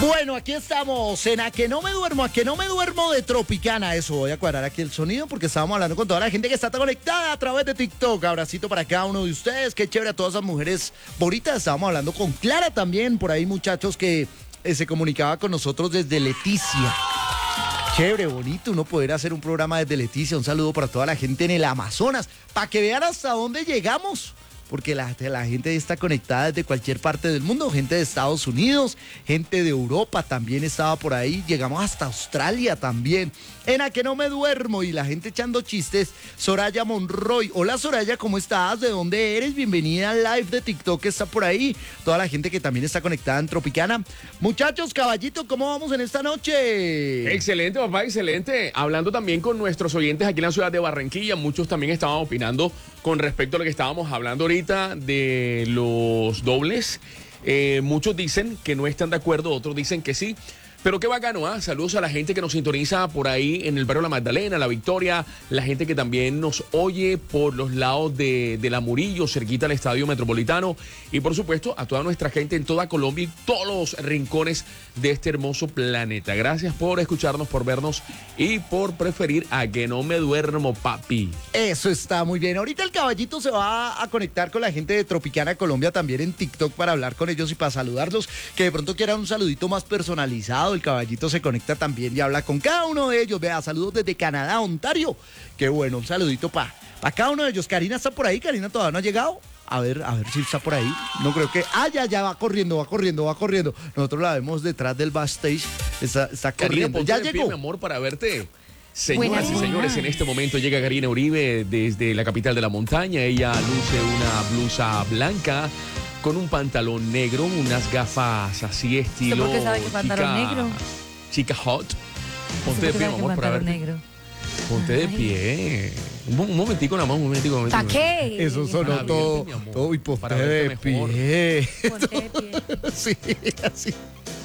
Bueno, aquí estamos en A Que No Me Duermo, A Que No Me Duermo de Tropicana. Eso, voy a cuadrar aquí el sonido porque estábamos hablando con toda la gente que está conectada a través de TikTok. Abracito para cada uno de ustedes, qué chévere a todas esas mujeres bonitas. Estábamos hablando con Clara también, por ahí muchachos que se comunicaba con nosotros desde Leticia. Chévere, bonito uno poder hacer un programa desde Leticia. Un saludo para toda la gente en el Amazonas, para que vean hasta dónde llegamos. Porque la gente está conectada desde cualquier parte del mundo, gente de Estados Unidos, gente de Europa también estaba por ahí, llegamos hasta Australia también. En A Que No Me Duermo y la gente echando chistes, Soraya Monroy. Hola Soraya, ¿cómo estás? ¿De dónde eres? Bienvenida al live de TikTok que está por ahí. Toda la gente que también está conectada en Tropicana. Muchachos, caballito, ¿cómo vamos en esta noche? Excelente, papá, excelente. Hablando también con nuestros oyentes aquí en la ciudad de Barranquilla, muchos también estaban opinando con respecto a lo que estábamos hablando ahorita de los dobles. Muchos dicen que no están de acuerdo, otros dicen que sí. Pero qué bacano, ¿ah? Saludos a la gente que nos sintoniza por ahí en el barrio La Magdalena, La Victoria, la gente que también nos oye por los lados de La Murillo, cerquita al Estadio Metropolitano, y por supuesto a toda nuestra gente en toda Colombia y todos los rincones de este hermoso planeta. Gracias por escucharnos, por vernos y por preferir A Que No Me Duermo, papi. Eso está muy bien. Ahorita el caballito se va a conectar con la gente de Tropicana Colombia también en TikTok para hablar con ellos y para saludarlos, que de pronto quieran un saludito más personalizado. El caballito se conecta también y habla con cada uno de ellos. Vea, saludos desde Canadá, Ontario. Qué bueno, un saludito para cada uno de ellos. Karina está por ahí, Karina todavía no ha llegado. A ver si está por ahí. No creo que... ya va corriendo. Nosotros la vemos detrás del backstage. Está corriendo. Karina, Ya llegó. pie, mi amor, para verte. Señoras y señores, en este momento llega Karina Uribe desde la capital de la montaña. Ella luce una blusa blanca con un pantalón negro, unas gafas así estilo... ¿Por qué sabe que pantalón negro? Chica hot. Ponte de pie, mi amor, para verte. Negro. Ponte de pie. Un momentico nada más, un momentico. ¿Para qué? Eso sonó Para todo. verte, mi amor. Todo y ponte Para de verte mejor. pie. Ponte de pie. Sí, así.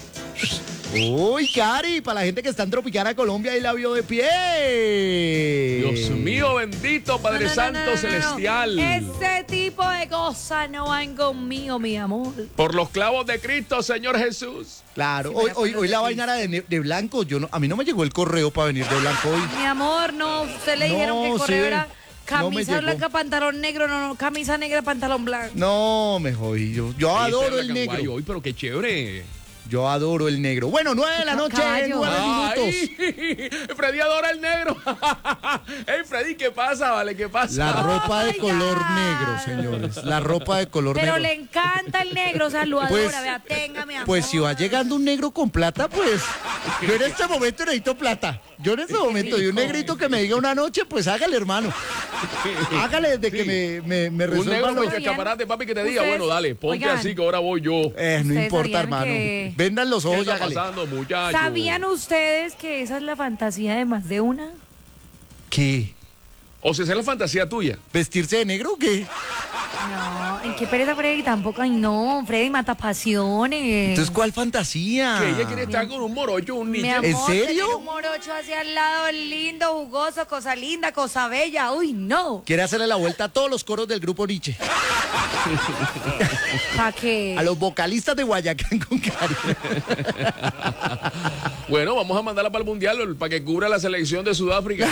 Uy, Cari, para la gente que está en Tropicana, Colombia, y la vio de pie. Dios mío, bendito Padre Santo Celestial. Ese tipo de cosas no van conmigo, mi amor. Por los clavos de Cristo, Señor Jesús. Claro, Sí, hoy la vaina era de blanco. A mí no me llegó el correo para venir de blanco hoy. Mi amor, no, usted le No, dijeron que el correo sí. era No me camisa llegó. blanca, pantalón negro, no, camisa negra, pantalón blanco. No, me jodí. Yo adoro el negro. Hoy, pero qué chévere. Yo adoro el negro. Bueno, 9 de la noche, Caballo. 9 minutos. Ay, Freddy adora el negro. Ey, Freddy, ¿qué pasa, vale? ¿Qué pasa? La ropa de my color God. negro, señores. La ropa de color Pero negro. le encanta el negro, o sea, lo Pues- adora, vea, tenga, mi amor. Pues si va llegando un negro con plata, pues yo en este momento necesito plata. Yo en este momento, y un negrito que me diga una noche, pues hágale, hermano. Hágale desde que me Un resuelva negro lo... con el escaparate, papi, que te diga, Ustedes- bueno, dale, ponte oigan. así que ahora voy yo. No Ustedes importa, sabían hermano. que- Vendan los ¿Qué ojos y está hágale. pasando, muchachos? ¿Sabían ustedes que esa es la fantasía de más de una? ¿Qué? O sea, esa es la fantasía tuya. ¿Vestirse de negro o qué? No, ¿en qué pereza Freddy? Tampoco, ay no, Freddy mata pasiones. Entonces, ¿cuál fantasía? Que ella quiere estar con un morocho, un Mi niño. amor, ¿En serio? tener un morocho hacia al lado, lindo, jugoso, cosa linda, cosa bella. Uy, no. Quiere hacerle la vuelta a todos los coros del grupo Nietzsche. ¿Para qué? A los vocalistas de Guayacán con Cari. Bueno, vamos a mandarla para el Mundial para que cubra la selección de Sudáfrica.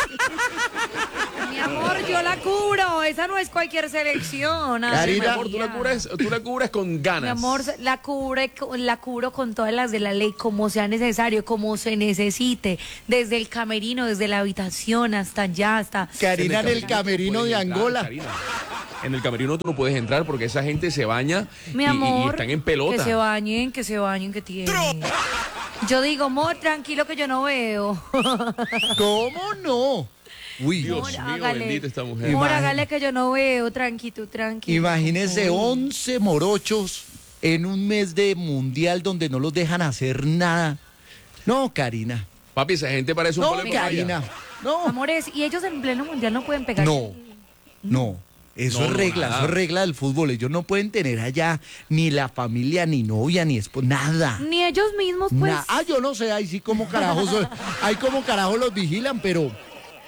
Mi amor, yo la cubro. Esa no es cualquier selección. ay, Karina, Mi amor, tú la cubres con ganas. Mi amor, la cubro con todas las de la ley, como sea necesario, como se necesite, desde el camerino, desde la habitación, hasta allá, hasta... Karina en el camerino no de puedes entrar, Angola. Karina. En el camerino tú no puedes entrar porque esa gente se baña Mi y amor, están en pelota. que se bañen, que tienen. Yo digo, amor, tranquilo que yo no veo. ¿Cómo no? Uy, Dios Amor, mío, hágale. bendita esta mujer. Amor, Imagínate. hágale que yo no veo, tranquilo. imagínese 11 morochos en un mes de mundial donde no los dejan hacer nada. No, Karina. Papi, esa gente parece un No, polo de papaya. Karina. No, Amores, y ellos en pleno mundial no pueden pegar. no. Eso No, es no, regla, nada. eso es regla del fútbol. Ellos no pueden tener allá ni la familia, ni novia, ni esposa, nada. Ni ellos mismos, pues. Yo no sé, ahí sí como carajos, ahí como carajos los vigilan, pero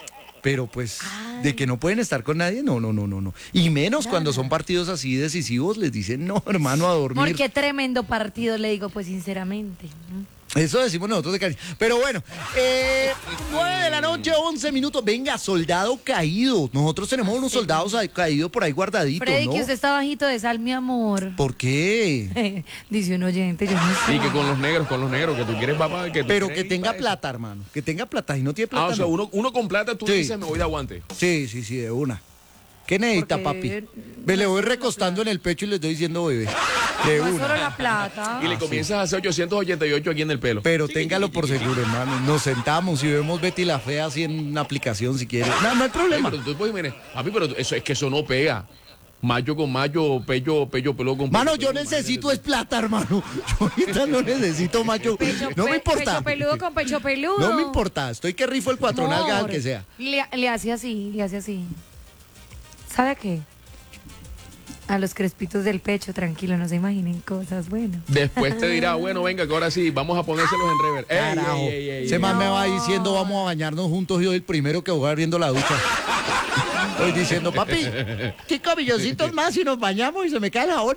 Pero pues, de que no pueden estar con nadie, no. Y menos cuando son partidos así decisivos, les dicen, no, hermano, a dormir. Porque tremendo partido, le digo, pues sinceramente. Eso decimos nosotros de cariño. Pero bueno, 9 de la noche, 11 minutos. Venga, soldado caído. Nosotros tenemos unos soldados caídos por ahí guardaditos, Freddy, ¿no? que usted está bajito de sal, mi amor. ¿Por qué? Dice un oyente, yo no sé. Y que con los negros, que tú quieres papá. Pero que tenga plata, hermano. Que tenga plata. Y no tiene plata. O sea, no. uno con plata, tú Sí. dices, me voy de aguante. Sí, de una. ¿Qué necesita, Porque papi? Me le voy recostando en el pecho y le estoy diciendo bebé. De No es una. solo la plata. Y le comienzas a hacer 888 aquí en el pelo. Pero téngalo por seguro, hermano. Nos sentamos y vemos Betty la Fea así en una aplicación si quiere. No hay problema. Pero tú puedes, mire, papi, pero eso es que eso no pega. Mayo con mayo, pello pelón con Mano, pello, yo necesito es plata, hermano. Yo ahorita no necesito macho. No me importa. Pecho peludo con pecho peludo. No me importa. Estoy que rifo el cuatro nalgas al que sea. Le hace así. ¿Sabe a qué? A los crespitos del pecho, tranquilo, no se imaginen cosas, bueno. Después te dirá, bueno, venga, que ahora sí, vamos a ponérselos en rever. Carajo. Ese man me va diciendo, vamos a bañarnos juntos. Y yo el primero que voy abriendo la ducha. Estoy diciendo, papi, 5 milloncitos más y nos bañamos y se me cae el jabón.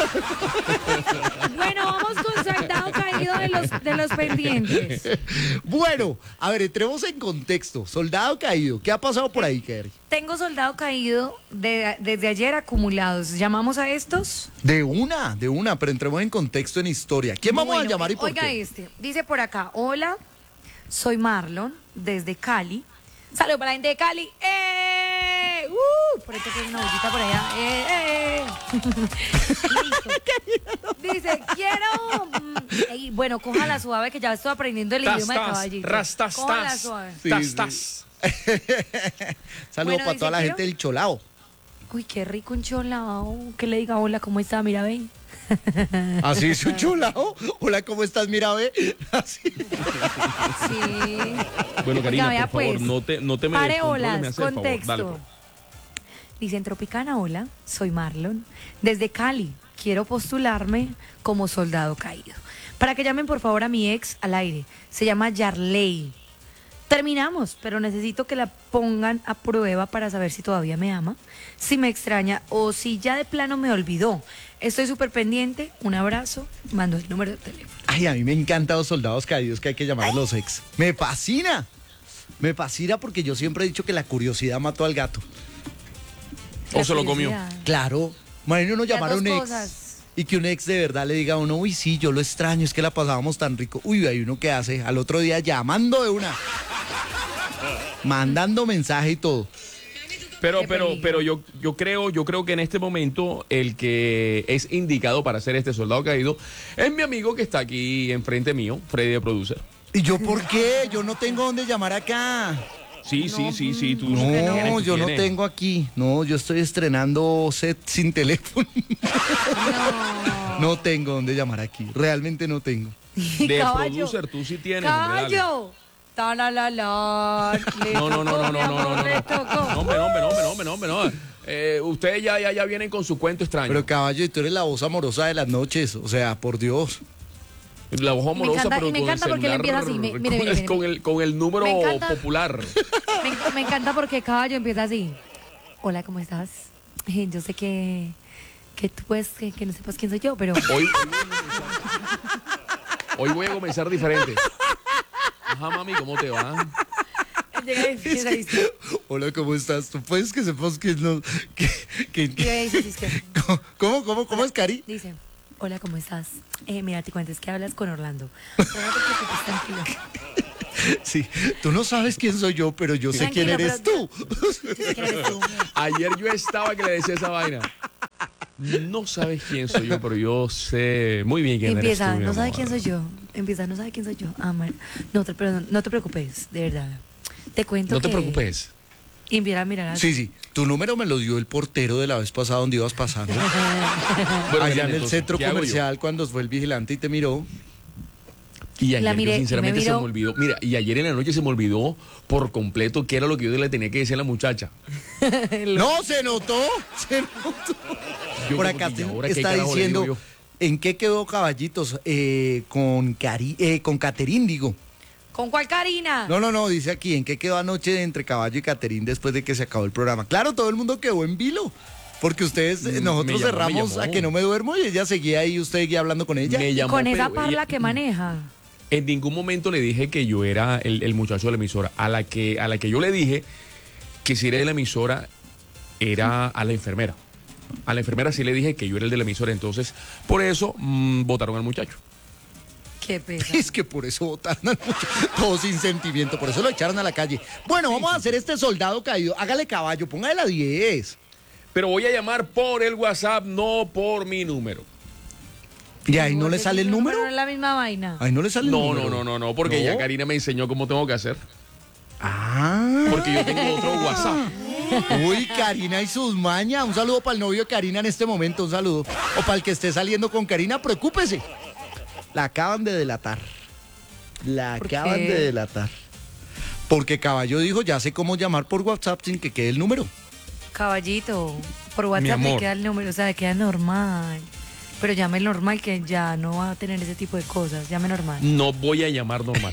Bueno, vamos con soldado caído de los pendientes. Bueno, a ver, entremos en contexto. Soldado caído. ¿Qué ha pasado por ahí, Kerry? Tengo soldado caído desde ayer acumulados. ¿Llamamos a estos? De una, pero entremos en contexto, en historia. ¿Quién vamos a Bueno, llamar y por oiga qué? dice por acá, hola, soy Marlon, desde Cali. Saludos para la gente de Cali. Por esto que hay una bollita por allá. Listo. Dice, quiero... Ey, bueno, cójala suave, que ya estoy aprendiendo el idioma de caballito. Cójala suave. Tas. Saludos Bueno, para toda la dice, gente del Cholao. Uy, qué rico un cholao. Que le diga hola, ¿cómo está? Mira, ven. ¿Así es un Cholao? Hola, ¿cómo estás? Mira, ve. Así. Sí. Bueno, Karina, Oiga, vea, por favor, pues, no te me pare descontroles, olas, me haces el favor. contexto. Dale, pues. Dice en Tropicana, hola, soy Marlon, desde Cali. Quiero postularme como soldado caído. Para que llamen por favor a mi ex al aire. Se llama Yarley. Terminamos, pero necesito que la pongan a prueba para saber si todavía me ama, si me extraña o si ya de plano me olvidó. Estoy súper pendiente. Un abrazo. Mando el número de teléfono. Ay, a mí me encantan los soldados caídos que hay que llamar a los ex. Me fascina. Me fascina porque yo siempre he dicho que la curiosidad mató al gato. O se lo comió. Claro. Imagínate uno Las llamar a dos un ex cosas. y que un ex de verdad le diga a uno, uy, sí, yo lo extraño, es que la pasábamos tan rico. Uy, hay uno que hace al otro día llamando de una, mandando mensaje y todo. Pero yo creo que en este momento el que es indicado para ser este soldado caído es mi amigo que está aquí enfrente mío, Freddy de Producer. ¿Y yo por qué? Yo no tengo dónde llamar acá. Sí, tú No, yo no tengo aquí. No, yo estoy estrenando set sin teléfono. No tengo dónde llamar aquí. Realmente no tengo. De Caballo. Producer, tú sí tienes. hombre, dale. ¡Caballo! Ta-la-la-la. No. Le tocó. No. Ustedes ya vienen con su cuento extraño. Pero caballo, tú eres la voz amorosa de las noches. O sea, por Dios. La voz amorosa, encanta- pero y me con el encanta porque él celular, empieza así, mire. con el número Me encanta. popular. Me encanta porque Caballo empieza así. Hola, ¿cómo estás? Yo sé que tú puedes, que no sepas quién soy yo, pero... Hoy voy a comenzar diferente. Ajá, mami, ¿cómo te va? Llega y empieza a decir, Hola, ¿cómo estás? ¿Tú puedes que sepas que no... llega y dice, ¿Cómo es, Cari? dice, hola, ¿cómo estás? Mira, te cuento, es que hablas con Orlando. Pero no te preocupes, tranquilo. Sí, tú no sabes quién soy yo, pero yo sé Tranquilo, quién eres pero- tú. Yo sé quién eres tú. Ayer yo estaba que le decía esa vaina. No sabes quién soy yo, pero yo sé muy bien quién Empieza, eres tú, mi no sabe amor. quién soy yo. Empieza, no sabe quién soy yo. Amor, pero no te preocupes, de verdad. Te cuento No te que- preocupes. Y empieza a mirar así. Sí, tu número me lo dio el portero de la vez pasada donde ibas pasando. Bueno, Allá Karina, en el entonces, centro ¿qué hago yo? comercial cuando fue el vigilante y te miró. Y ayer La miré, yo y sinceramente me se miró. me olvidó. Mira, y ayer en la noche se me olvidó por completo qué era lo que yo le tenía que decir a la muchacha. No, se notó. Yo Por como acá que, ¿y ahora qué está carajo le digo diciendo, yo? ¿en qué quedó Caballitos? Con Caterín, digo. ¿Con cuál Karina? No, dice aquí, ¿en qué quedó anoche entre Caballo y Caterín después de que se acabó el programa? Claro, todo el mundo quedó en vilo, porque ustedes, nosotros cerramos a que no me duermo y ella seguía ahí, usted seguía hablando con ella. Me llamó, Con esa pero parla ella- que maneja. En ningún momento le dije que yo era el muchacho de la emisora. A la que yo le dije que si era de la emisora era a la enfermera. A la enfermera sí le dije que yo era el de la emisora. Entonces, por eso votaron al muchacho. Qué pesa. Es que por eso votaron al muchacho, todo sin sentimiento, por eso lo echaron a la calle. Bueno, vamos a hacer este soldado caído. Hágale Caballo, póngale la 10. Pero voy a llamar por el WhatsApp, no por mi número. ¿Y ahí no le sale el número? No es la misma vaina. Ahí no le sale el número. No, porque ¿No? ya Karina me enseñó cómo tengo que hacer. Ah. Porque yo tengo otro WhatsApp. Uy, Karina y sus mañas. Un saludo para el novio de Karina en este momento, un saludo. O para el que esté saliendo con Karina, preocúpese. La acaban de delatar. La ¿Por acaban qué? de delatar. Porque Caballo dijo, ya sé cómo llamar por WhatsApp sin que quede el número. Caballito, por Mi WhatsApp amor. le queda el número, o sea, le queda normal. Pero llame normal que ya no va a tener ese tipo de cosas. Llame normal. No voy a llamar normal.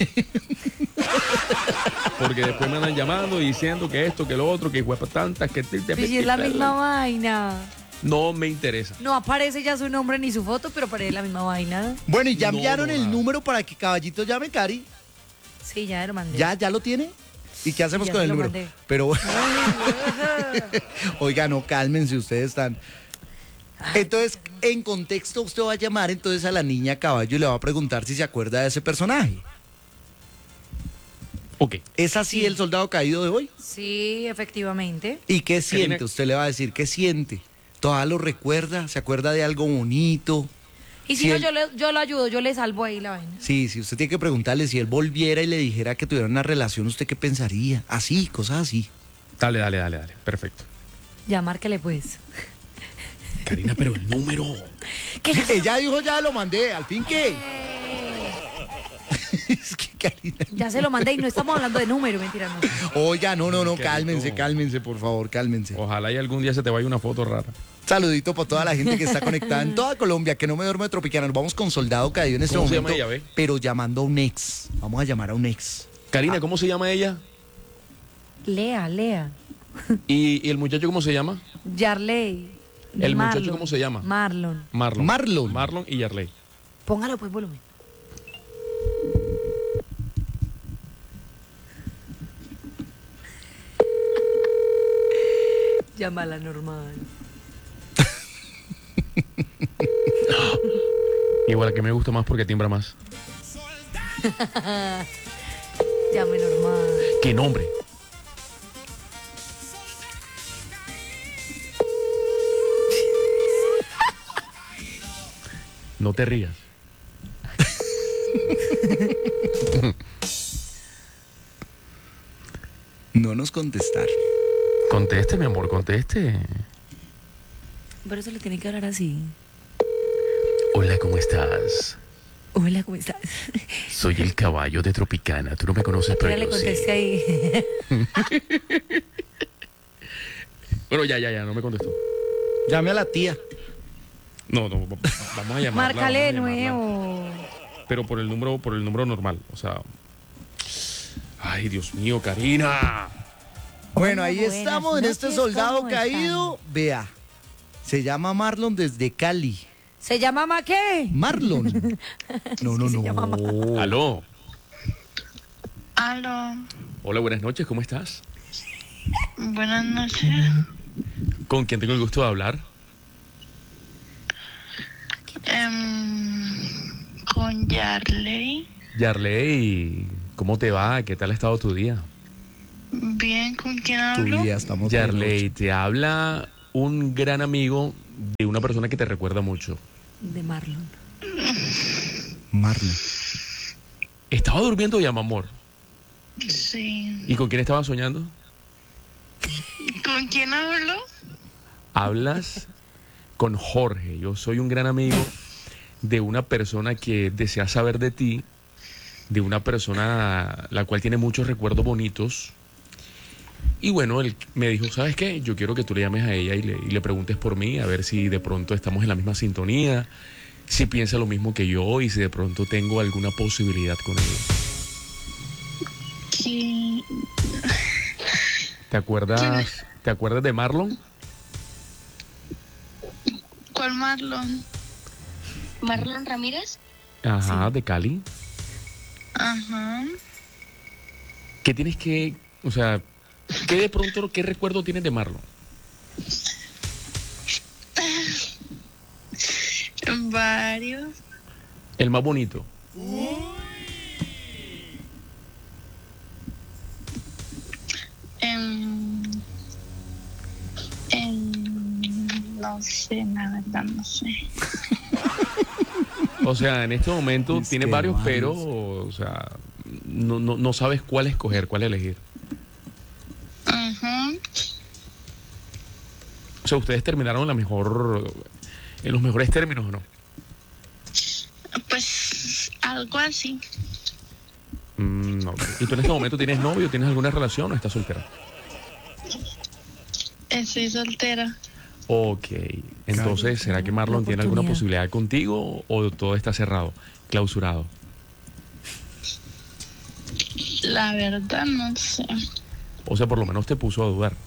Porque después me andan llamando y diciendo que esto, que lo otro, que huepa tantas, que... Pues si es la misma vaina. No me interesa. No aparece ya su nombre ni su foto, pero aparece la misma vaina. Bueno, y ya No, enviaron el nada. número para que Caballito llame, Cari. Sí, ya lo mandé. ¿Ya lo tiene? ¿Y qué hacemos Ya con se el lo número? mandé. Pero, Ay, oiga, no, cálmense, ustedes están... Entonces, en contexto, usted va a llamar entonces a la niña Caballo y le va a preguntar si se acuerda de ese personaje. Ok. ¿Es así el soldado caído de hoy? sí, efectivamente. ¿Y qué siente? Karina. Usted le va a decir, ¿qué siente? ¿Todavía lo recuerda? ¿Se acuerda de algo bonito? Y si Si no, él- yo lo ayudo, yo le salvo ahí la vaina. Sí, si usted tiene que preguntarle, si él volviera y le dijera que tuviera una relación, ¿usted qué pensaría? Así, cosas así. Dale. Perfecto. Ya, márquele pues. Karina, pero el número... Ella dijo, ya lo mandé, al fin que... Es que Karina... Ya se lo mandé y no estamos hablando de número, mentira, no. Oiga, no, Qué cálmense, rico. cálmense, por favor, cálmense. Ojalá y algún día se te vaya una foto rara. Saludito para toda la gente que está conectada en toda Colombia, que no me duerme de Tropicana. Nos vamos con Soldado Caído en este ¿Cómo se momento, llama ella, ve? pero llamando a un ex. Vamos a llamar a un ex. Karina, ¿cómo se llama ella? Lea. ¿Y el muchacho cómo se llama? Yarley. ¿El muchacho Marlon. cómo se llama? Marlon. Marlon. Marlon. Y Yarley. Póngalo pues volumen. Llámala normal. Igual que me gusta más porque timbra más. Llame normal. ¿Qué nombre? No te rías. No nos contestar. Conteste, mi amor, conteste. Pero eso le tiene que hablar así. Hola, ¿cómo estás? Hola, ¿cómo estás? Soy el caballo de Tropicana. Tú no me conoces, Ya pero le yo contesté sí. ahí. Bueno, ya, no me contestó. Llame a la tía. No, vamos a llamarla. Márcale de vamos a llamarla. nuevo. Pero por el número normal. O sea. Ay, Dios mío, Karina. Bueno, ahí buenas estamos en este noches, Soldado ¿cómo Caído. Vea, se llama Marlon desde Cali. ¿Se llama Ma qué? Marlon. No, se llama no. Aló. Aló, Hola, buenas noches, ¿cómo estás? buenas noches. ¿Con quién tengo el gusto de hablar? Con Yarley. Yarley, ¿cómo te va? ¿Qué tal ha estado tu día? Bien, ¿con quién Tu hablo? vida, estamos Yarley, te habla un gran amigo de una persona que te recuerda mucho. De Marlon. Marlon. ¿Estaba durmiendo ya, mi amor? Sí. ¿Y con quién estaba soñando? ¿Con quién hablo? Hablas con Jorge. Yo soy un gran amigo de una persona que desea saber de ti, de una persona la cual tiene muchos recuerdos bonitos. Y bueno, él me dijo, ¿sabes qué? Yo quiero que tú le llames a ella y le preguntes por mí, a ver si de pronto estamos en la misma sintonía, si piensa lo mismo que yo y si de pronto tengo alguna posibilidad con ella. ¿Te acuerdas de Marlon? ¿Cuál Marlon? Marlon Ramírez. Ajá, de Cali. Ajá. ¿Qué tienes que, o sea, qué de pronto, qué recuerdo tienes de Marlon? Varios. El más bonito. No sé, la verdad, no sé. O sea, en este momento Es tienes que varios, varios. pero, o sea, no sabes cuál escoger, cuál elegir. Ajá. O sea, ustedes terminaron en los mejores términos, ¿o no? Pues algo así. Ok. ¿Y tú en este momento tienes novio, tienes alguna relación o estás soltera? Estoy soltera. Ok. Entonces, ¿será que Marlon La tiene alguna oportunidad. posibilidad contigo o todo está cerrado, clausurado? La verdad, no sé. O sea, por lo menos te puso a dudar.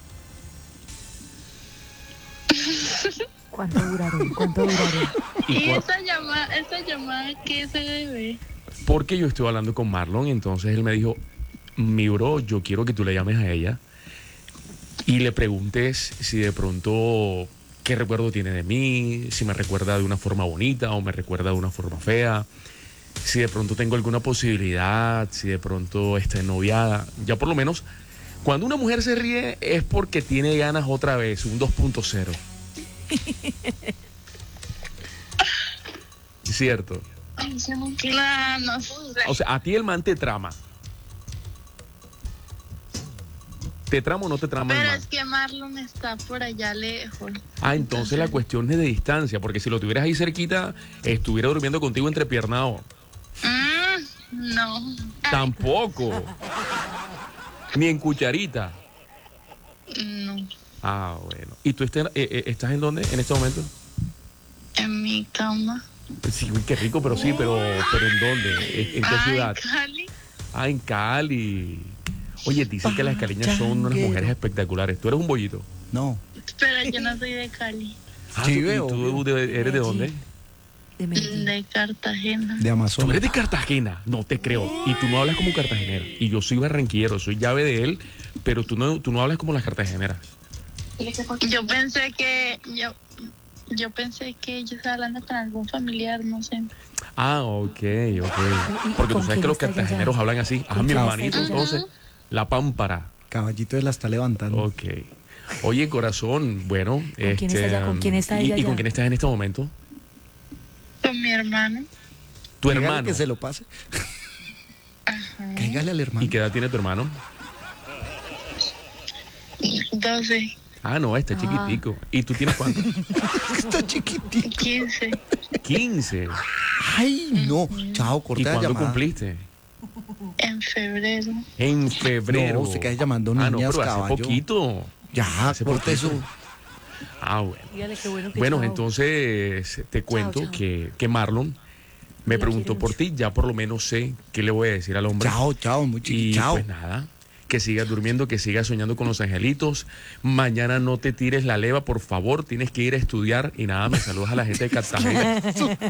¿Cuánto duraré? ¿Cuánto duraré? ¿Y ¿Y cua- esa llamada qué se debe? Porque yo estuve hablando con Marlon, entonces él me dijo, mi bro, yo quiero que tú le llames a ella y le preguntes si de pronto qué recuerdo tiene de mí, si me recuerda de una forma bonita o me recuerda de una forma fea, si de pronto tengo alguna posibilidad, si de pronto está noviada. Ya por lo menos, cuando una mujer se ríe es porque tiene ganas otra vez, un 2.0. Cierto. Claro, no sé. O sea, a ti el man te trama. ¿Te trama o no te trama el Pero man? es que Marlon está por allá lejos. Ah, entonces la cuestión es de distancia, porque si lo tuvieras ahí cerquita, estuviera durmiendo contigo entrepiernado. No. Tampoco. Ni en cucharita. No. Ah, bueno. ¿Y tú estás en dónde en este momento? En mi cama. Sí, uy, qué rico, pero sí, pero ¿en dónde? ¿En qué Ay, ciudad? Cali. Ah, en Cali. Oye, dicen que las caleñas son unas Changuero. mujeres espectaculares. ¿Tú eres un bollito? No. Pero yo no soy de Cali. Ah, Sí, ¿y veo, tú eres de dónde? De Medellín. De Cartagena. De Tú Amazonas. eres de Cartagena, no te creo. Y tú no hablas como cartagenera. Y yo soy barranquillero, soy llave de él, pero tú no hablas como las cartageneras. Yo pensé que yo pensé que yo estaba hablando con algún familiar, no sé. Ah, ok. Porque tú con sabes quién que los está ella cartageneros ya? hablan así. Ah, ¿Con mi quién está hermanito, ella ya? entonces. La pámpara. Caballito de la está levantando. Ok. Oye, corazón, bueno. quién está ella? ¿Con quién está ella ¿Y con ya? quién estás en este momento? Con mi hermano. Tu Dígale hermano. que se lo pase. Cáigale al hermano. ¿Y qué edad tiene tu hermano? 12, Ah, no, está chiquitico. ¿Y tú tienes cuánto? Está chiquitito. 15. 15. Ay, no. Chao, ¿Y corta la cuándo llamada. cumpliste? En febrero. En febrero. No, usted que llamando Ah, no, niñas, pero hace caballo. poquito. Ya, Hace corte poquito. eso. Ah, bueno. Dígale qué bueno que Bueno, chao. entonces te cuento chao. que Marlon me La preguntó quiere por mucho. ti. Ya por lo menos sé qué le voy a decir al hombre. Chao, chao, muy Y chiquito. Chao. pues nada, que sigas durmiendo, que sigas soñando con los angelitos. Mañana no te tires la leva, por favor. Tienes que ir a estudiar. Y nada, me saludas a la gente de Cartagena.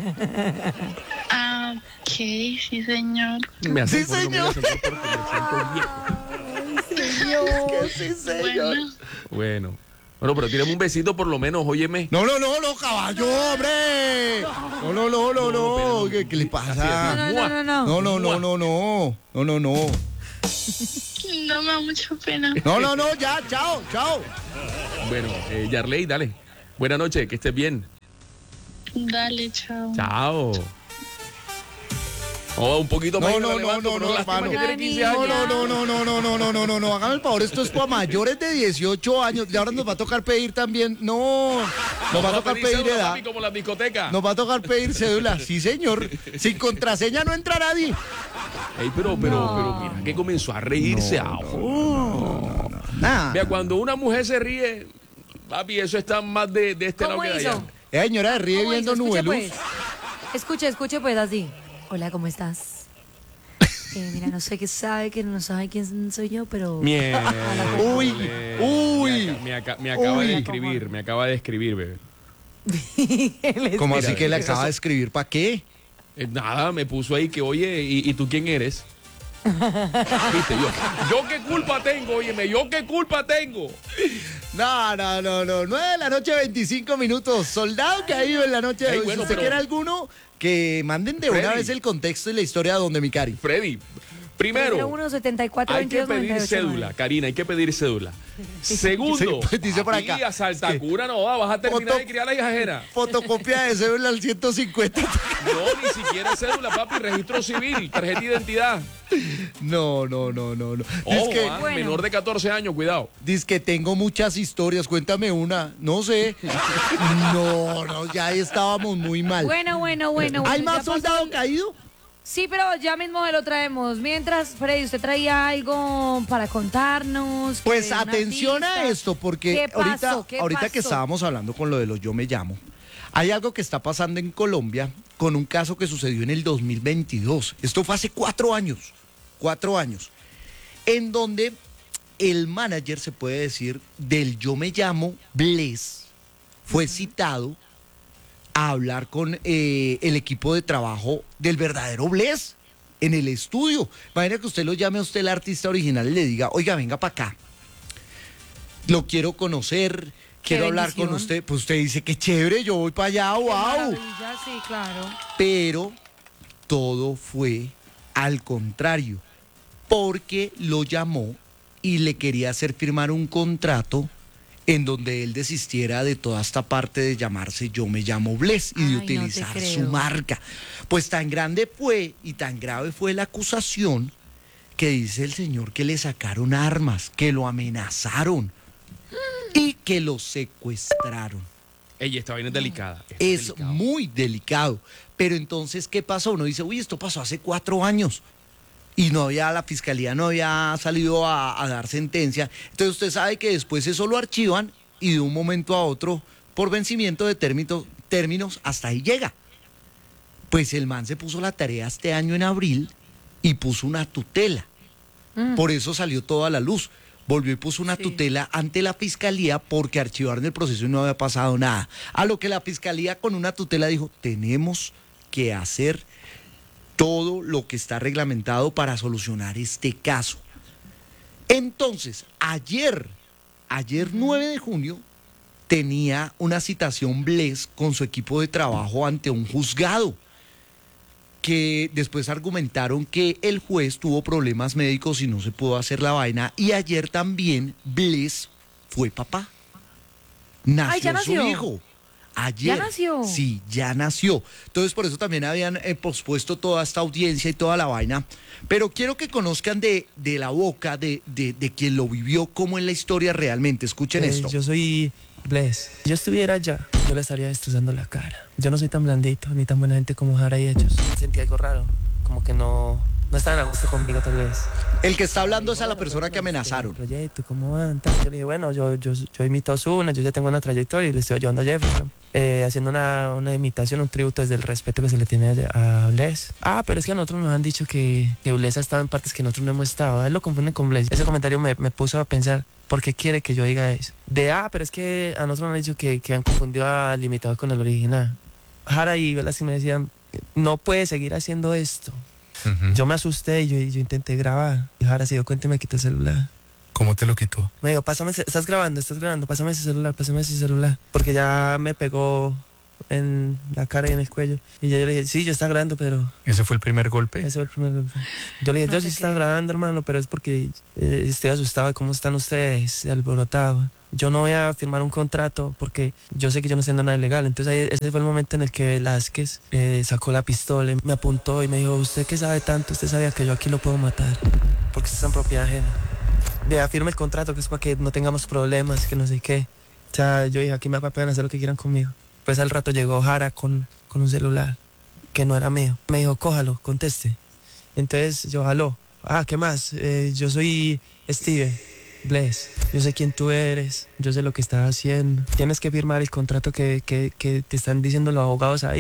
Ah, ok, sí, señor. Me hace Sí, señor. porque me siento viejo. Que sí, señor. Bueno, Bueno, pero tírame un besito por lo menos, óyeme. No, caballo, hombre. No. ¿Qué le pasa? No. No. no me da mucha pena. No, ya, chao. Bueno, Yarley, dale. Buenas noches, que estés bien. Dale, chao. Chao. Oh, un poquito más. y me la levanto, pero lástima hermano. que tiene 15 años. No, hágame el favor, esto es para mayores de 18 años. Y ahora nos va a tocar pedir también, nos va a tocar pedir cédula, edad. papi, como las discotecas. Nos va a tocar pedir cédula, sí señor. Sin contraseña no entra nadie. Ey, pero mira que comenzó a reírse ahora. Nada. Vea, cuando una mujer se ríe, papi, eso está más de este lado ¿Cómo que de hizo? allá. Esa señora se ríe ¿Cómo viendo hizo? nubeluz. Escuche pues así. Hola, ¿cómo estás? Mira, no sé qué sabe, que no sabe quién soy yo, pero... Mierda. Uy, uy. Me acaba de Uy. escribir, bebé. ¿Cómo así Mira, que le acaba de escribir? ¿Para qué? Nada, me puso ahí que, oye, ¿y tú quién eres? Viste, yo qué culpa tengo, óyeme, yo qué culpa tengo. No. 9 de la noche, 25 minutos. Soldado caído en la noche de Ey, hoy. bueno, Si usted pero- quiere alguno, que manden de una Freddy. vez el contexto y la historia de Donde mi Cari. Primero, hay que 174 pedir cédula, Karina, hay que pedir cédula. Segundo, Sí, pues dice por acá. aquí a Saltacura no vas a terminar Foto- de criar a la hijajera. Fotocopia de cédula al 150. No, ni siquiera cédula, papi, registro civil, tarjeta de identidad. No. Ojo, Dice Bueno. menor de 14 años, cuidado. que tengo muchas historias, cuéntame una. No sé. No, ya ahí estábamos muy mal. Bueno. ¿Hay ya más pasó soldado el- caído? Sí, pero ya mismo se lo traemos. Mientras, Freddy, usted traía algo para contarnos. Pues una atención a pista. esto, porque ¿Qué pasó? ahorita que estábamos hablando con lo de los Yo Me Llamo, hay algo que está pasando en Colombia con un caso que sucedió en el 2022. Esto fue hace 4 años, en donde el manager, se puede decir, del Yo Me Llamo, Bless, fue citado a hablar con el equipo de trabajo del verdadero Bless en el estudio. Imagina que usted lo llame a usted, el artista original, y le diga, oiga, venga para acá. Lo quiero conocer, quiero hablar con bendición. usted. Pues usted dice, qué chévere, yo voy para allá, Qué wow. maravilla, sí, claro. Pero todo fue al contrario, porque lo llamó y le quería hacer firmar un contrato en donde él desistiera de toda esta parte de llamarse Yo Me Llamo Bless y Ay, de no te utilizar su creo. marca. Pues tan grande fue y tan grave fue la acusación que dice el señor que le sacaron armas, que lo amenazaron y que lo secuestraron. Ey, esta vaina es delicada. esto Es delicado. muy delicado. Pero entonces, ¿qué pasó? Uno dice, uy, esto pasó hace 4 años. Y la fiscalía no había salido a dar sentencia. Entonces usted sabe que después eso lo archivan y de un momento a otro, por vencimiento de términos, hasta ahí llega. Pues el man se puso la tarea este año en abril y puso una tutela. Por eso salió toda la luz. Volvió y puso una tutela ante la fiscalía porque archivaron el proceso y no había pasado nada. A lo que la fiscalía con una tutela dijo, tenemos que hacer todo lo que está reglamentado para solucionar este caso. Entonces, ayer 9 de junio, tenía una citación Bless con su equipo de trabajo ante un juzgado, que después argumentaron que el juez tuvo problemas médicos y no se pudo hacer la vaina. Y ayer también Bless fue papá. Nació, ¿ya nació? su hijo. Ayer. ¿Ya nació? Sí, ya nació. Entonces por eso también habían pospuesto toda esta audiencia y toda la vaina. Pero quiero que conozcan de la boca de quien lo vivió, cómo es la historia realmente. Escuchen esto. Yo soy Bless. Si yo estuviera allá, yo le estaría destrozando la cara. Yo no soy tan blandito ni tan buena gente como Jara y ellos. Sentí algo raro, como que no estaban a gusto conmigo tal vez. El que está hablando es a la persona que amenazaron. Proyecto, ¿cómo van? Tal. Yo le dije, bueno, yo imito a Ozuna, yo ya tengo una trayectoria y le estoy ayudando a Jefferson. Haciendo una imitación, un tributo desde el respeto que se le tiene a Bless. Pero es que a nosotros nos han dicho que Bless ha estado en partes que nosotros no hemos estado. A él lo confunden con Bless. Ese comentario me puso a pensar, ¿por qué quiere que yo diga eso? Pero es que a nosotros nos han dicho que han confundido al imitador con el original. Jara y Velasquez me decían, no puede seguir haciendo esto. Yo me asusté y yo intenté grabar. Y Jara se dio cuenta y me quitó el celular. ¿Cómo te lo quitó? Me dijo, estás grabando, pásame ese celular. Porque ya me pegó en la cara y en el cuello. Y yo le dije, sí, yo estaba grabando, pero... ¿Ese fue el primer golpe? Ese fue el primer golpe. Yo le dije, yo sí estaba grabando, hermano, pero es porque estoy asustado de cómo están ustedes, alborotados. Yo no voy a firmar un contrato porque yo sé que yo no estoy haciendo nada ilegal. Entonces ahí, ese fue el momento en el que Velázquez sacó la pistola, me apuntó y me dijo, usted que sabe tanto, usted sabía que yo aquí lo puedo matar porque usted está en propiedad ajena. Vea, firme el contrato que es para que no tengamos problemas, que no sé qué. O sea, yo dije, aquí me pueden hacer lo que quieran conmigo. Pues al rato llegó Jara con un celular que no era mío. Me dijo, cójalo, conteste. Entonces yo jaló. ¿Qué más? Yo soy Steven Bless. Yo sé quién tú eres. Yo sé lo que estás haciendo. Tienes que firmar el contrato que te están diciendo los abogados ahí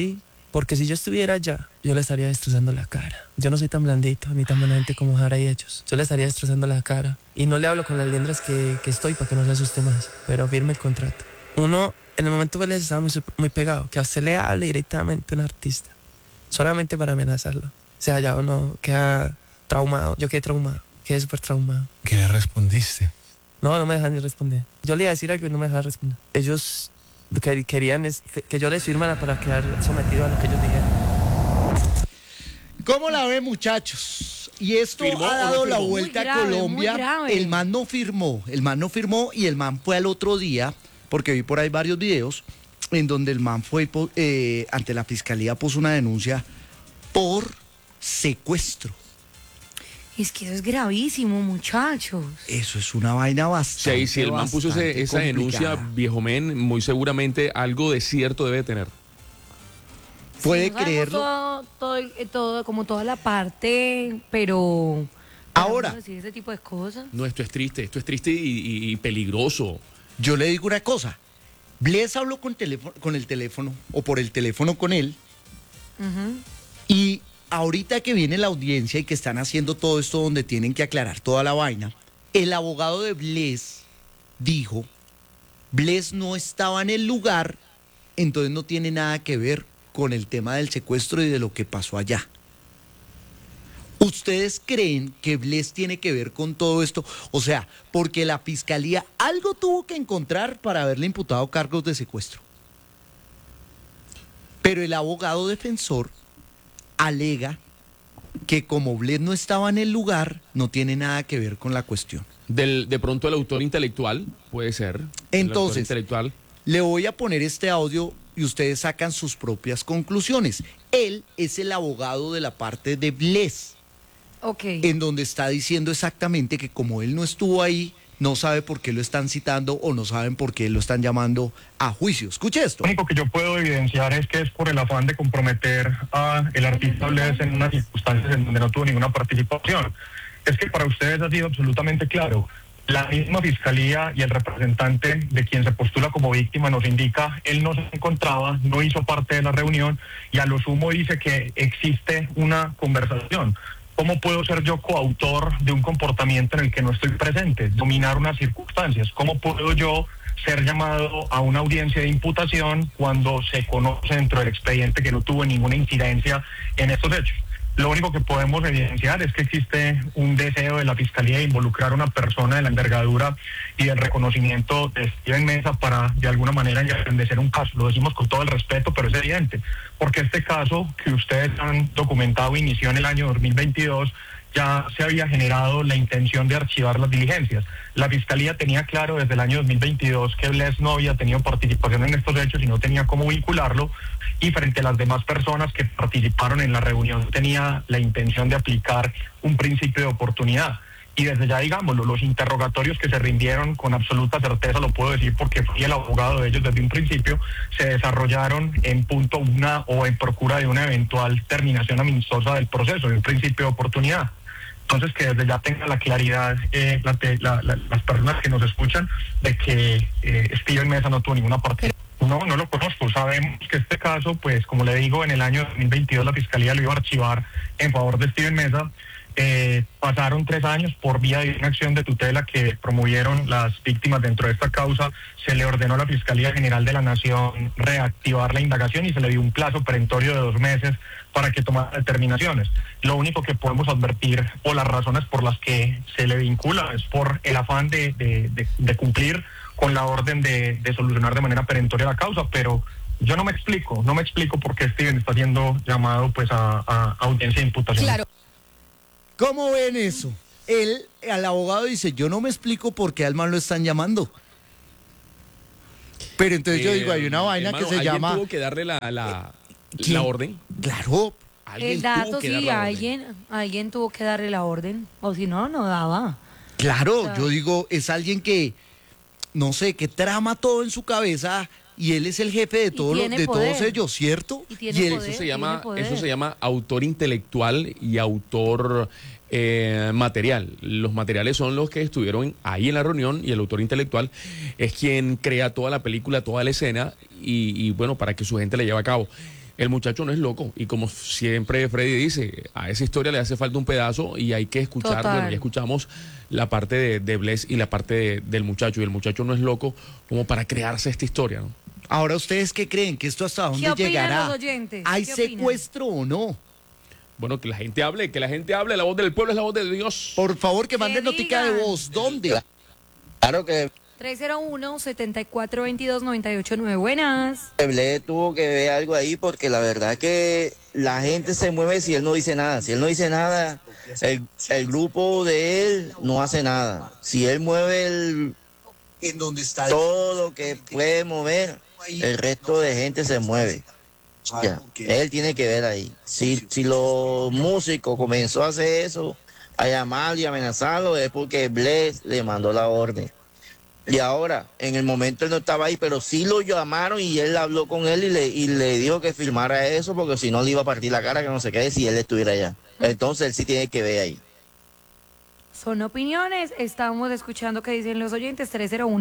Porque si yo estuviera allá, yo le estaría destrozando la cara. Yo no soy tan blandito ni tan buena gente como Jara y ellos. Yo le estaría destrozando la cara. Y no le hablo con las liendras que estoy para que no se asuste más. Pero firme el contrato. Uno, en el momento que les estaba muy pegado, que a usted le hable directamente a un artista. Solamente para amenazarlo. O sea, ya uno queda traumado. Yo quedé traumado. Quedé súper traumado. ¿Qué le respondiste? No me dejan ni responder. Yo le iba a decir algo y no me dejaban responder. Ellos lo que querían es que yo les firmara para quedar sometido a lo que ellos dijeran. ¿Cómo la ve, muchachos? Y esto ¿Firmó ha o no dado la firmó? vuelta Muy grave, a Colombia. muy grave. El man no firmó y el man fue al otro día, porque vi por ahí varios videos, en donde el man fue ante la fiscalía, puso una denuncia por secuestro. Es que eso es gravísimo, muchachos. Eso es una vaina bastante. Sí, si el man puso bastante esa denuncia, complicada. viejo men, muy seguramente algo de cierto debe tener. Puede No sabemos creerlo. todo, como toda la parte, pero... Ahora. ¿podemos decir ese tipo de cosas? No, esto es triste y peligroso. Yo le digo una cosa. Bless habló con el teléfono, o por el teléfono con él, Ujú. y ahorita que viene la audiencia y que están haciendo todo esto donde tienen que aclarar toda la vaina, el abogado de Bless dijo, Bless no estaba en el lugar, entonces no tiene nada que ver con el tema del secuestro y de lo que pasó allá. ¿Ustedes creen que Bless tiene que ver con todo esto? O sea, porque la fiscalía algo tuvo que encontrar para haberle imputado cargos de secuestro. Pero el abogado defensor alega que como Bless no estaba en el lugar, no tiene nada que ver con la cuestión. De pronto el autor intelectual, puede ser. El autor Entonces, intelectual. le voy a poner este audio y ustedes sacan sus propias conclusiones. Él es el abogado de la parte de Bless, Ok. en donde está diciendo exactamente que como él no estuvo ahí, no sabe por qué lo están citando o no saben por qué lo están llamando a juicio. Escuche esto. Lo único que yo puedo evidenciar es que es por el afán de comprometer a el artista Bless en unas circunstancias en donde no tuvo ninguna participación. Es que para ustedes ha sido absolutamente claro. La misma fiscalía y el representante de quien se postula como víctima nos indica, él no se encontraba, no hizo parte de la reunión y a lo sumo dice que existe una conversación. ¿Cómo puedo ser yo coautor de un comportamiento en el que no estoy presente? Dominar unas circunstancias. ¿Cómo puedo yo ser llamado a una audiencia de imputación cuando se conoce dentro del expediente que no tuvo ninguna incidencia en estos hechos? Lo único que podemos evidenciar es que existe un deseo de la Fiscalía de involucrar a una persona de la envergadura y del reconocimiento de Steven Meza para, de alguna manera, engrandecer un caso. Lo decimos con todo el respeto, pero es evidente, porque este caso que ustedes han documentado inició en el año 2022, ya se había generado la intención de archivar las diligencias. La Fiscalía tenía claro desde el año 2022 que Bless no había tenido participación en estos hechos y no tenía cómo vincularlo, y frente a las demás personas que participaron en la reunión tenía la intención de aplicar un principio de oportunidad. Y desde ya, digámoslo, los interrogatorios que se rindieron con absoluta certeza, lo puedo decir porque fui el abogado de ellos desde un principio, se desarrollaron en punto una o en procura de una eventual terminación amistosa del proceso, de un principio de oportunidad. Entonces, que desde ya tenga la claridad las personas que nos escuchan de que Steven Meza no tuvo ninguna parte. No lo conozco. Sabemos que este caso, pues como le digo, en el año 2022 la Fiscalía lo iba a archivar en favor de Steven Meza. Pasaron 3 años por vía de una acción de tutela que promovieron las víctimas dentro de esta causa. Se le ordenó a la Fiscalía General de la Nación reactivar la indagación y se le dio un plazo perentorio de 2 meses para que tomara determinaciones. Lo único que podemos advertir o las razones por las que se le vincula es por el afán de cumplir con la orden de solucionar de manera perentoria la causa, pero yo no me explico por qué Steven está siendo llamado pues a audiencia de imputación. Claro. ¿Cómo ven eso? Al abogado dice, yo no me explico por qué al man lo están llamando. Pero entonces yo digo, hay una vaina hermano, que se ¿alguien llama... tuvo que darle la ¿quién? orden? Claro. Alguien El tuvo dato, que dar sí, la orden. alguien tuvo que darle la orden, o si no, no daba. Claro, Claro. yo digo, es alguien que, no sé, que trama todo en su cabeza y él es el jefe de, tiene de poder. todos ellos, ¿cierto? Y tiene él- poder. Eso se llama autor intelectual y autor material. Los materiales son los que estuvieron ahí en la reunión y el autor intelectual es quien crea toda la película, toda la escena y bueno, para que su gente la lleve a cabo. El muchacho no es loco y como siempre Freddy dice, a esa historia le hace falta un pedazo y hay que escuchar. Total. Bueno, ya escuchamos la parte de Bless y la parte del muchacho, y el muchacho no es loco como para crearse esta historia, ¿no? Ahora, ¿ustedes qué creen? ¿Que esto hasta dónde opinan llegará? los oyentes? ¿Hay ¿Qué opinan? secuestro o no? Bueno, que la gente hable, la voz del pueblo es la voz de Dios. Por favor, que manden notica de digan. voz. ¿Dónde? Claro que 301-7422-989. Buenas. Bless tuvo que ver algo ahí porque la verdad que la gente se mueve si él no dice nada. Si él no dice nada, el grupo de él no hace nada. Si él mueve ¿En dónde está? todo lo que puede mover, el resto de gente se mueve. Ya, él tiene que ver ahí. Si los músicos comenzó a hacer eso, a llamarlo y amenazarlo, es porque Bless le mandó la orden. Y ahora, en el momento él no estaba ahí, pero sí lo llamaron y él habló con él y le dijo que filmara eso, porque si no le iba a partir la cara, que no se quede si él estuviera allá. Entonces él sí tiene que ver ahí. Son opiniones. Estamos escuchando qué dicen los oyentes.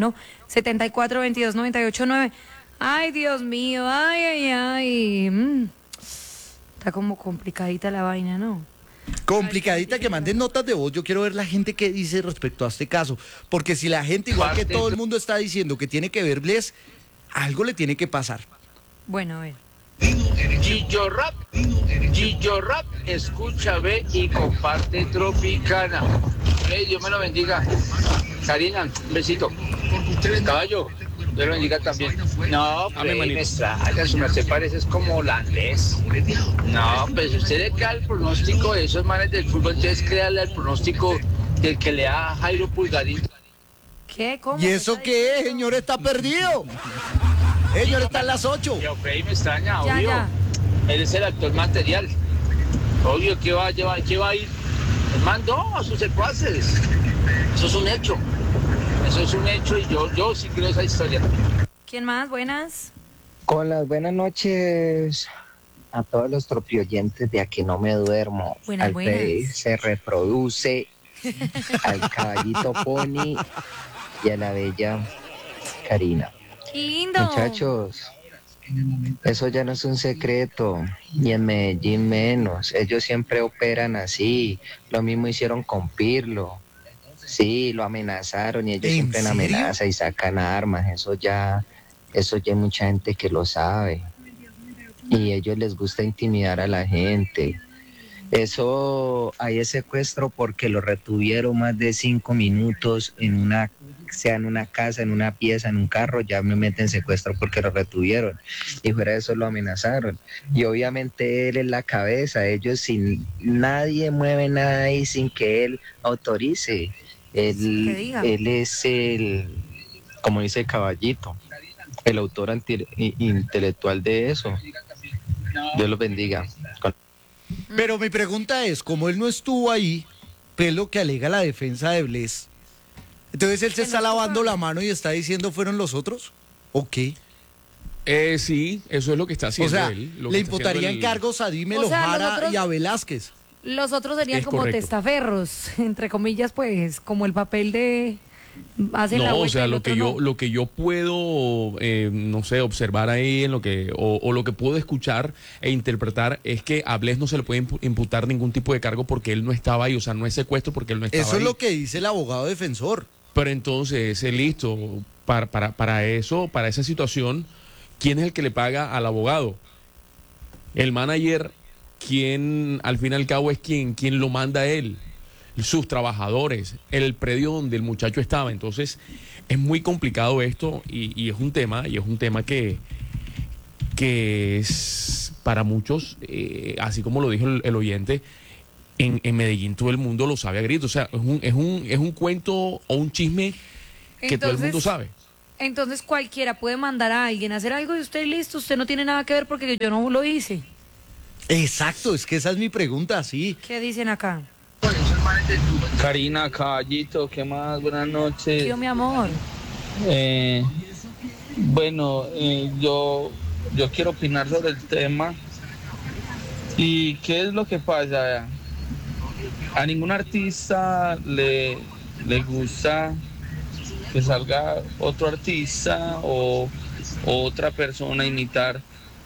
301-7422-989. Ay, Dios mío. Ay, ay, ay. Está como complicadita la vaina, ¿no? Complicadita, que manden notas de voz. Yo quiero ver la gente que dice respecto a este caso. Porque si la gente, igual que todo el mundo está diciendo que tiene que ver Bless, algo le tiene que pasar. Bueno, a ver. Gillo Rap, escucha, ve y comparte Tropicana. Dios me lo bendiga. Karina, un besito. Caballo, Dios lo bendiga también. No, pues me extraña, su merced parece como holandés. No, pues usted le crea el pronóstico de esos manes del fútbol, entonces créale el pronóstico del que le da Jairo Pulgarín. ¿Qué? ¿Cómo? ¿Y eso qué es, señor? Está perdido. Señor, está en las 8. Yo, Freddy, me extraña, Ya, obvio. ya. Él es el actor material. Obvio que va a llevar, que va a ir. Él mandó a sus secuaces. Eso es un hecho. Eso es un hecho y yo sí creo esa historia. ¿Quién más? Buenas. Con las buenas noches a todos los tropioyentes de Aquí No Me Duermo. Buenas, al buenas. Freddy se reproduce, al caballito Pony y a la bella Karina. Lindo. Muchachos, eso ya no es un secreto, y en Medellín menos. Ellos siempre operan así. Lo mismo hicieron con Pirlo. Sí, lo amenazaron y ellos ¿En siempre serio? amenazan y sacan armas. Eso ya hay mucha gente que lo sabe. Y a ellos les gusta intimidar a la gente. Eso, ahí es secuestro porque lo retuvieron más de 5 minutos en una casa, en una pieza, en un carro, ya me meten secuestro porque lo retuvieron. Y fuera de eso lo amenazaron. Y obviamente él es la cabeza, ellos sin nadie mueve nada ahí sin que él autorice. Que diga. Él es como dice el caballito, el autor intelectual de eso. Dios los bendiga. Pero mi pregunta es, como él no estuvo ahí, pues lo que alega la defensa de Bless, entonces él se está lavando la mano y está diciendo ¿fueron los otros? ¿O qué? Sí, eso es lo que está O haciendo sea, él. Lo que le está imputarían haciendo él. cargos a Dime O sea, Lojara nosotros- y a Velázquez. Los otros serían Es como correcto. testaferros, entre comillas, pues, como el papel de... hacen la No, o vuelta y sea, el lo otro que yo, no. lo que yo puedo, no sé, observar ahí en lo que, o lo que puedo escuchar e interpretar es que a Bless no se le puede imputar ningún tipo de cargo porque él no estaba ahí, o sea, no es secuestro porque él no estaba Eso ahí. es lo que dice el abogado defensor. Pero entonces, listo, para eso, para esa situación, ¿quién es el que le paga al abogado? El manager, ¿quién al fin y al cabo es quien lo manda a él? Sus trabajadores, el predio donde el muchacho estaba. Entonces, es muy complicado esto y es un tema, que es para muchos, así como lo dijo el oyente, en Medellín todo el mundo lo sabe a gritos. O sea, es un cuento o un chisme que todo el mundo sabe. Entonces cualquiera puede mandar a alguien a hacer algo y usted listo, usted no tiene nada que ver porque yo no lo hice. Exacto, es que esa es mi pregunta, sí. ¿Qué dicen acá? Karina, caballito, ¿qué más? Buenas noches. Tío, mi amor. Yo quiero opinar sobre el tema. ¿Y qué es lo que pasa? A ningún artista le gusta que salga otro artista o otra persona a imitar